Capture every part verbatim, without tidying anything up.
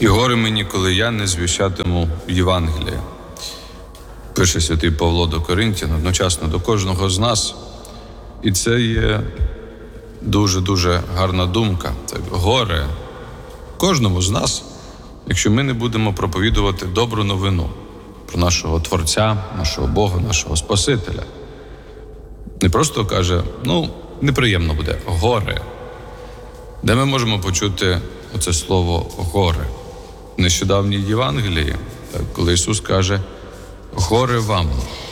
І горе мені, коли я не звіщатиму Євангелія. Пише святий Павло до Коринтян, одночасно до кожного з нас. І це є дуже-дуже гарна думка. Так, горе кожному з нас, якщо ми не будемо проповідувати добру новину про нашого Творця, нашого Бога, нашого Спасителя. Не просто каже, ну, неприємно буде, горе. Де ми можемо почути оце слово горе? В нещодавній Євангелії, так, коли Ісус каже, горе вам.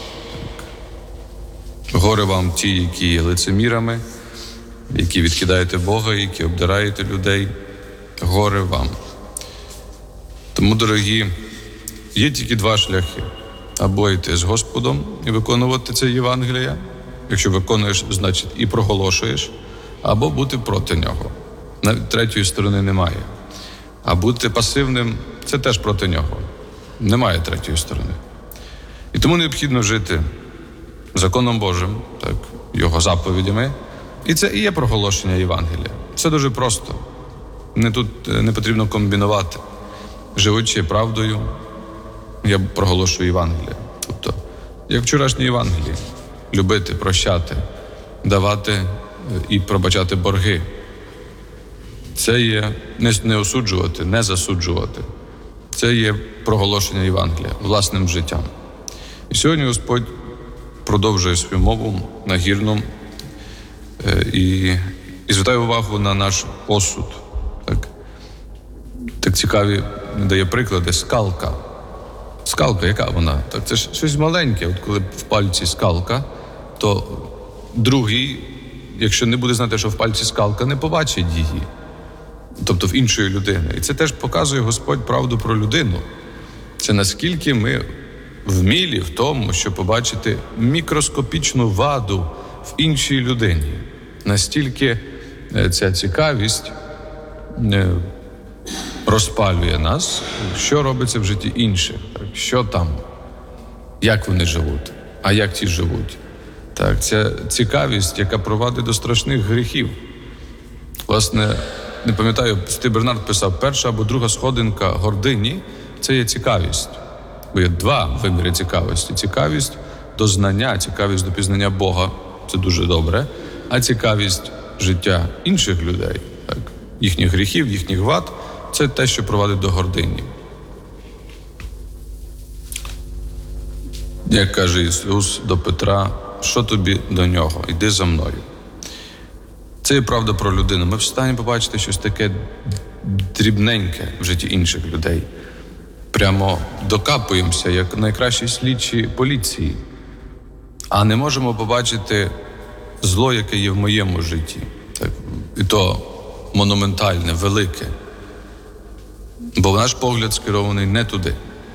Так. Горе вам ті, які є лицемірами, які відкидаєте Бога, які обдираєте людей. Горе вам. Тому, дорогі, є тільки два шляхи. Або йти з Господом і виконувати це Євангеліє. Якщо виконуєш, значить і проголошуєш. Або бути проти нього. Навіть третьої сторони немає. А бути пасивним – це теж проти нього. Немає третьої сторони. І тому необхідно жити законом Божим, так, його заповідями. І це і є проголошення Євангелія. Це дуже просто. Не тут не потрібно комбінувати. Живучи правдою, я проголошую Євангелія. Тобто, як вчорашнє Євангеліє. Любити, прощати, давати і пробачати борги. Це є не, не осуджувати, не засуджувати. Це є проголошення Євангелія власним життям. І сьогодні Господь продовжує свою мову нагірну і, і звертає увагу на наш осуд. Так, так цікаві дає приклади. Скалка. Скалка, яка вона? Так, це ж щось маленьке. От коли в пальці скалка, то другий, якщо не буде знати, що в пальці скалка, не побачить її. Тобто в іншої людини. І це теж показує Господь правду про людину. Це наскільки ми вмілі в тому, щоб побачити мікроскопічну ваду в іншій людині. Настільки ця цікавість розпалює нас, що робиться в житті інших, що там, як вони живуть, а як ті живуть. Так, ця цікавість, яка провадить до страшних гріхів. Власне, не пам'ятаю, Святий Бернард писав, перша або друга сходинка гордині – це є цікавість. Бо є два виміри цікавості. Цікавість до знання, цікавість до пізнання Бога – це дуже добре. А цікавість життя інших людей, так, їхніх гріхів, їхніх вад – це те, що провадить до гордині. Як каже Ісус до Петра, що тобі до нього? Йди за мною. Це є правда про людину. Ми встанемо побачити щось таке дрібненьке в житті інших людей. Прямо докапуємося, як найкращі слідчі поліції. А не можемо побачити зло, яке є в моєму житті. Так, і то монументальне, велике. Бо наш погляд скерований не туди.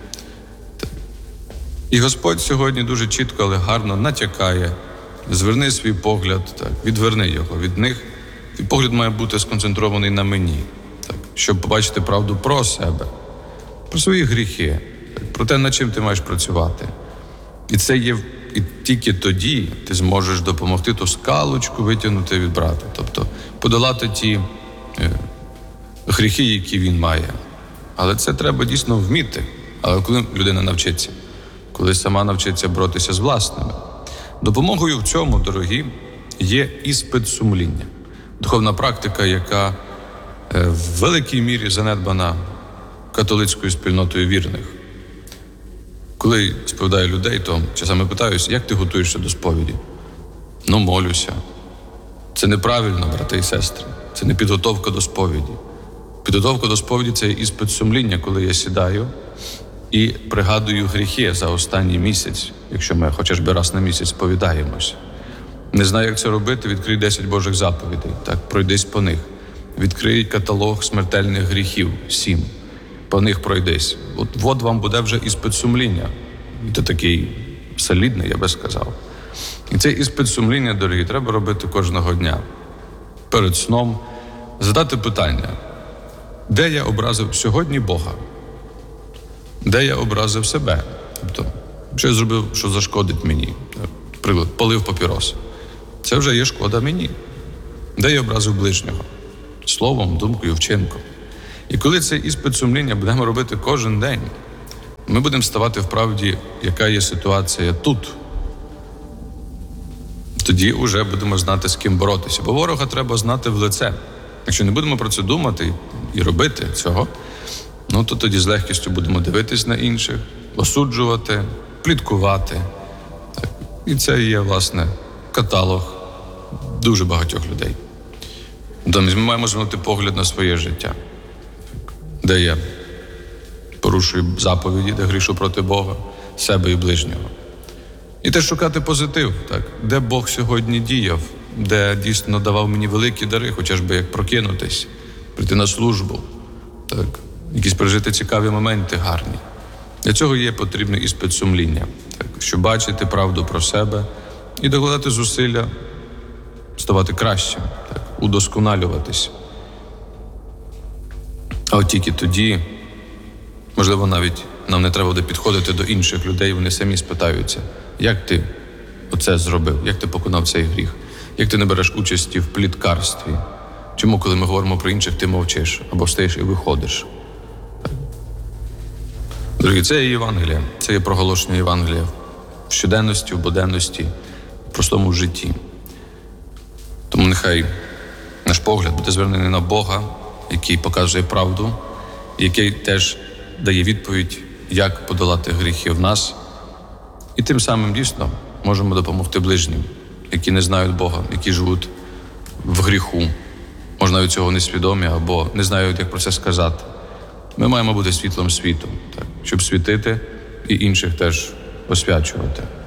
І Господь сьогодні дуже чітко, але гарно натякає. Зверни свій погляд, так, відверни його від них. І погляд має бути сконцентрований на мені, так, щоб побачити правду про себе, про свої гріхи, так, про те, над чим ти маєш працювати. І це є, і тільки тоді ти зможеш допомогти ту скалочку витягнути від брата, тобто подолати ті е, гріхи, які він має. Але це треба дійсно вміти. Але коли людина навчиться? Коли сама навчиться боротися з власними. Допомогою в цьому, дорогі, є іспит сумління. Духовна практика, яка в великій мірі занедбана католицькою спільнотою вірних. Коли сповідаю людей, то часами питаюся, як ти готуєшся до сповіді? Ну, молюся. Це неправильно, брати і сестри. Це не підготовка до сповіді. Підготовка до сповіді – це іспит сумління, коли я сідаю і пригадую гріхи за останній місяць, якщо ми хоча б раз на місяць сповідаємося. Не знаю, як це робити, відкрий десять Божих заповідей, так, пройдись по них. Відкрий каталог смертельних гріхів, сім, по них пройдись. От, от вам буде вже іспит сумління. І то такий солідний, я би сказав. І цей іспит сумління, дорогі, треба робити кожного дня. Перед сном задати питання, де я образив сьогодні Бога? Де я образив себе? Тобто, що я зробив, що зашкодить мені? Наприклад, палив папірос. Це вже є шкода мені. Де я образив ближнього? Словом, думкою, вчинком. І коли цей іспит сумління будемо робити кожен день, ми будемо ставати в правді, яка є ситуація тут. Тоді вже будемо знати, з ким боротися. Бо ворога треба знати в лице. Якщо не будемо про це думати і робити цього, ну то тоді з легкістю будемо дивитись на інших, осуджувати, пліткувати. Так. І це є, власне, каталог дуже багатьох людей. Натомість ми маємо звернути погляд на своє життя, де я порушую заповіді, де грішу проти Бога, себе і ближнього. І теж шукати позитив, так, де Бог сьогодні діяв, де дійсно давав мені великі дари, хоча ж би як прокинутись, прийти на службу, так, якісь пережити цікаві моменти гарні. Для цього є потрібний іспит сумління, так, щоб бачити правду про себе і докладати зусилля ставати кращим, так, удосконалюватись. А от тільки тоді, можливо, навіть нам не треба буде підходити до інших людей, вони самі спитаються, як ти оце зробив, як ти поконав цей гріх, як ти не береш участі в пліткарстві, чому, коли ми говоримо про інших, ти мовчиш, або встаєш і виходиш. Так. Дорогі, це є Євангеліє, це є проголошення Євангелія в щоденності, в буденності, в простому житті. Тому нехай наш погляд буде звернений на Бога, який показує правду, який теж дає відповідь, як подолати гріхи в нас. І тим самим дійсно можемо допомогти ближнім, які не знають Бога, які живуть в гріху, можна навіть цього не свідомі або не знають, як про це сказати. Ми маємо бути світлом світу, так, щоб світити і інших теж освячувати.